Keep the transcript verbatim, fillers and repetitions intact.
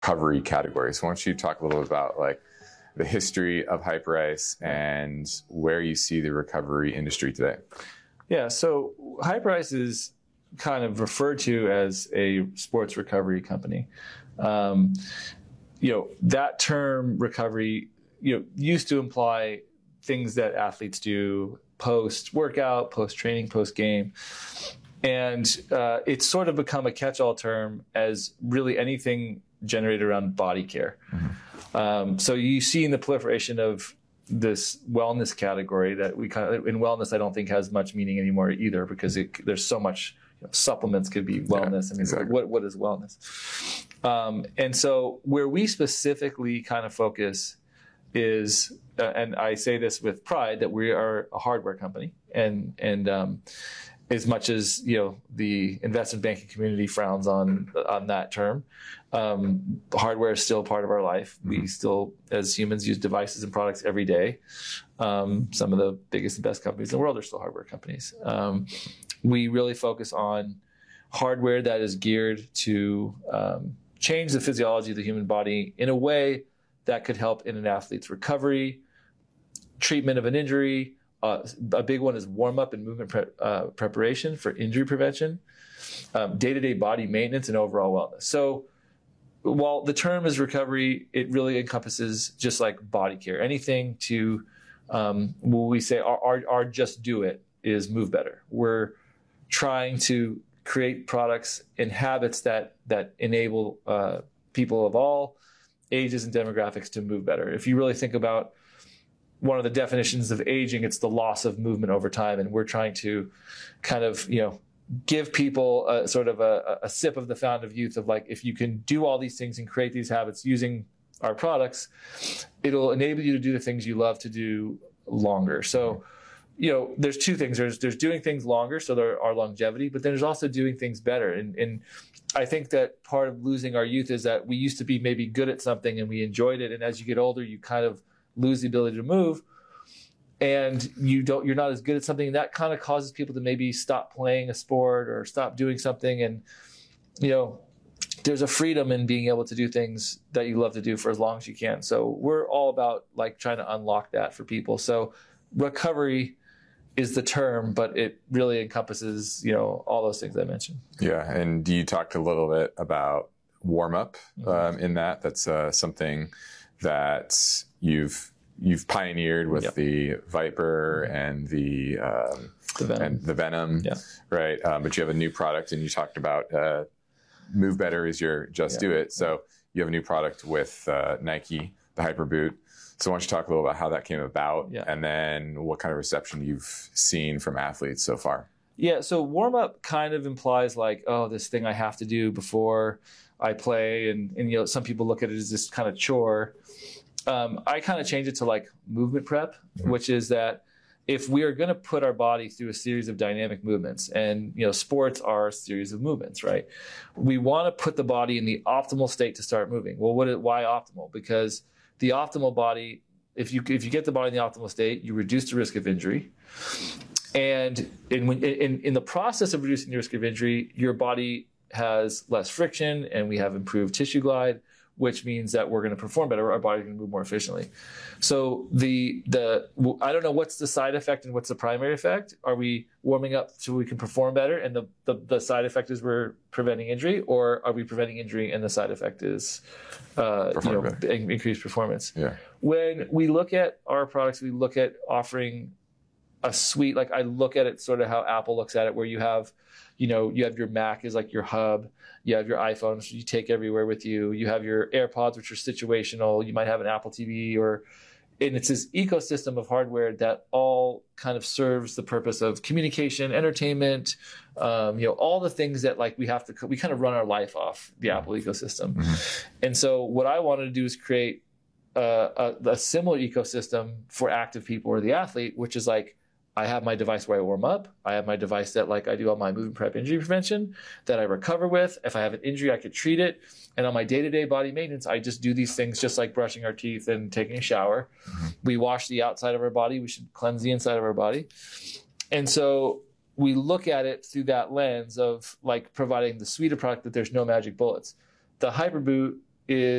recovery category. So why don't you talk a little bit about like the history of Hyperice and where you see the recovery industry today? Yeah, so Hyperice is kind of referred to as a sports recovery company. Um, you know, that term recovery, you know, used to imply things that athletes do post-workout, post-training, post-game. And uh, it's sort of become a catch-all term as really anything generated around body care. Mm-hmm. Um, so you see in the proliferation of this wellness category that we kind of, in wellness, I don't think has much meaning anymore either, because it, there's so much, you know, supplements could be wellness. Yeah, I mean, exactly. what, what is wellness? Um, and so where we specifically kind of focus is, uh, and I say this with pride, that we are a hardware company, and, and, um, as much as, you know, the investment banking community frowns on on that term, um, hardware is still part of our life. We still, as humans, use devices and products every day. Um, some of the biggest and best companies in the world are still hardware companies. Um, we really focus on hardware that is geared to um, change the physiology of the human body in a way that could help in an athlete's recovery, treatment of an injury. Uh, a big one is warm-up and movement pre- uh, preparation for injury prevention, um, day-to-day body maintenance, and overall wellness. So while the term is recovery, it really encompasses just like body care. Anything to, um, what we say, our, our, our just do it is move better. We're trying to create products and habits that, that enable uh, people of all ages and demographics to move better. If you really think about one of the definitions of aging, it's the loss of movement over time. And we're trying to kind of, you know, give people a sort of a, a sip of the fountain of youth of like, if you can do all these things and create these habits using our products, it'll enable you to do the things you love to do longer. So, you know, there's two things. There's, there's doing things longer, so there are longevity, but then there's also doing things better. And, and I think that part of losing our youth is that we used to be maybe good at something and we enjoyed it. And as you get older, you kind of lose the ability to move, and you don't, you're not as good at something. And that kind of causes people to maybe stop playing a sport or stop doing something. And, you know, there's a freedom in being able to do things that you love to do for as long as you can. So we're all about like trying to unlock that for people. So recovery is the term, but it really encompasses, you know, all those things I mentioned. Yeah. And you talked a little bit about warm up um, in that. That's uh, something that you've you've pioneered with yep. the Viper and the um, the Venom, and the Venom yeah. right? Um, but you have a new product, and you talked about uh, Move Better is your Just yeah. Do It. So you have a new product with uh, Nike, the Hyper Boot. So why don't you talk a little about how that came about, yeah. and then what kind of reception you've seen from athletes so far? Yeah, so warm up kind of implies like, oh, this thing I have to do before I play, and, and you know, some people look at it as this kind of chore. Um, I kind of change it to like movement prep, mm-hmm. which is that if we are going to put our body through a series of dynamic movements, and you know, sports are a series of movements, right? We want to put the body in the optimal state to start moving. Well, what? Why optimal? Because the optimal body, if you if you get the body in the optimal state, you reduce the risk of injury. And in, in, in the process of reducing the risk of injury, your body has less friction, and we have improved tissue glide, which means that we're going to perform better. Our body's going to move more efficiently. So the the I don't know what's the side effect and what's the primary effect. Are we warming up so we can perform better, and the, the, the side effect is we're preventing injury, or are we preventing injury and the side effect is uh, you know, increased performance? Yeah. When we look at our products, we look at offering a suite, like I look at it sort of how Apple looks at it, where you have, you know, you have your Mac is like your hub. You have your iPhone, which you take everywhere with you. You have your AirPods, which are situational. You might have an Apple T V, or, and it's this ecosystem of hardware that all kind of serves the purpose of communication, entertainment, um, you know, all the things that like we have to, we kind of run our life off the Apple ecosystem. Mm-hmm. And so what I wanted to do is create a, a, a similar ecosystem for active people or the athlete, which is like, I have my device where I warm up. I have my device that like I do all my movement prep injury prevention that I recover with. If I have an injury, I could treat it. And on my day-to-day body maintenance, I just do these things just like brushing our teeth and taking a shower. Mm-hmm. We wash the outside of our body. We should cleanse the inside of our body. And so we look at it through that lens of like providing the suite of product that there's no magic bullets. The Hyper Boot is